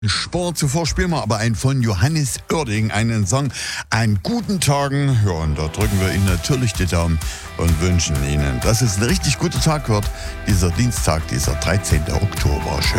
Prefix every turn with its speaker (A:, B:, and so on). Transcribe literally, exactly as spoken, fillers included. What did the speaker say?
A: Sport. Zuvor spielen wir aber einen von Johannes Oerding, einen Song "An guten Tagen". Ja, und da drücken wir Ihnen natürlich die Daumen und wünschen Ihnen, dass es ein richtig guter Tag wird, dieser Dienstag, dieser dreizehnten Oktober. Schön.